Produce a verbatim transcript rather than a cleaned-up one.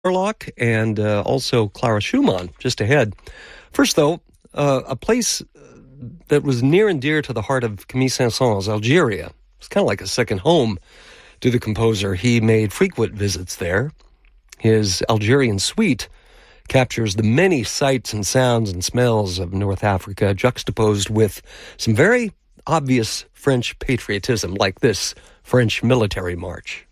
Orlock and uh, also Clara Schumann just ahead. First, though, uh, a place that was near and dear to the heart of Camille Saint-Saëns, Algeria. It's kind of like a second home to the composer. He made frequent visits there. His Algerian suite captures the many sights and sounds and smells of North Africa, juxtaposed with some very obvious French patriotism, like this French military march.